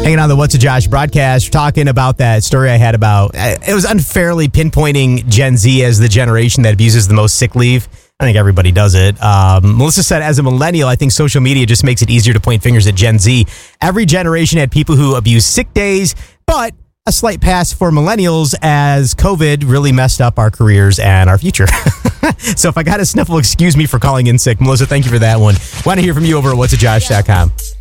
Hanging on the What's a Josh broadcast, talking about that story I had about, it was unfairly pinpointing Gen Z as the generation that abuses the most sick leave. I think everybody does it. Melissa said, as a millennial, I think social media just makes it easier to point fingers at Gen Z. Every generation had people who abuse sick days, but a slight pass for millennials as COVID really messed up our careers and our future. So if I got a sniffle, excuse me for calling in sick. Melissa, thank you for that one. Want to hear from you over at whatsajosh.com.